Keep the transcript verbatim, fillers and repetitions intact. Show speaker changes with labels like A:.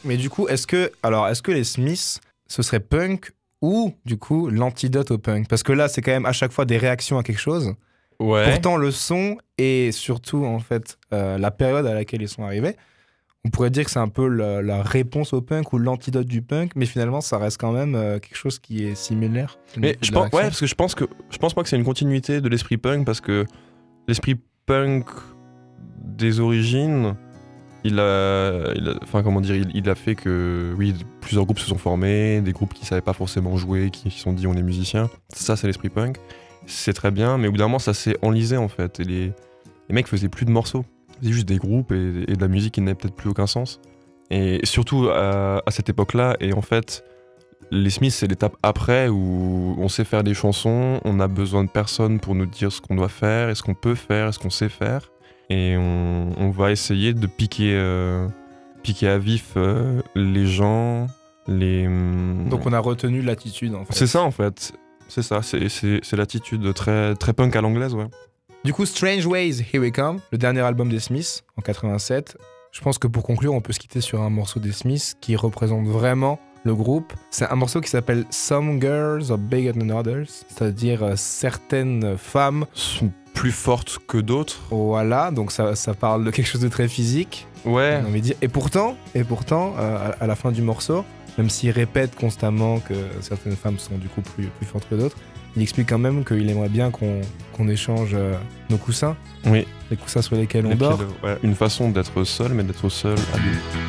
A: Mais du coup, est-ce que, alors, est-ce que les Smiths, ce serait punk ou, du coup, l'antidote au punk? Parce que là, c'est quand même à chaque fois des réactions à quelque chose.
B: Ouais.
A: Pourtant, le son et surtout, en fait, euh, la période à laquelle ils sont arrivés, on pourrait dire que c'est un peu la, la réponse au punk ou l'antidote du punk, mais finalement, ça reste quand même euh, quelque chose qui est similaire. au
B: Mais
A: niveau
B: je
A: de la
B: pense, ouais,
A: réaction.
B: parce que je pense que je pense pas que c'est une continuité de l'esprit punk, parce que l'esprit punk des origines, il a, il a- enfin comment dire, il, il a fait que oui, plusieurs groupes se sont formés, des groupes qui savaient pas forcément jouer, qui se sont dit on est musicien. Ça, c'est l'esprit punk. C'est très bien, mais au bout d'un moment, ça s'est enlisé en fait. Et les, les mecs faisaient plus de morceaux, ils faisaient juste des groupes et, et de la musique qui n'avait peut-être plus aucun sens. Et surtout à, à cette époque-là, et en fait. Les Smiths, c'est l'étape après où on sait faire des chansons, on a besoin de personne pour nous dire ce qu'on doit faire, est-ce qu'on peut faire, est-ce qu'on sait faire. Et on, on va essayer de piquer, euh, piquer à vif euh, les gens, les... hum,
A: Donc, on a retenu l'attitude, en fait.
B: C'est ça en fait, c'est ça, c'est, c'est, c'est l'attitude très, très punk à l'anglaise, ouais.
A: Du coup, Strange Ways, Here We Come, le dernier album des Smiths, en quatre-vingt-sept. Je pense que pour conclure, on peut se quitter sur un morceau des Smiths qui représente vraiment le groupe. C'est un morceau qui s'appelle Some Girls Are Bigger Than Others, c'est-à-dire euh, certaines femmes
B: Sont plus fortes que d'autres.
A: Voilà, donc ça, ça parle de quelque chose de très physique.
B: Ouais,
A: J'ai envie de dire. Et pourtant, et pourtant euh, à, à la fin du morceau, même s'il répète constamment que certaines femmes sont du coup plus, plus fortes que d'autres, il explique quand même qu'il aimerait bien qu'on, qu'on échange euh, nos coussins,
B: oui.
A: les coussins sur lesquels on
B: Et puis,
A: dort.
B: le- ouais, une façon d'être seul, mais d'être seul à deux.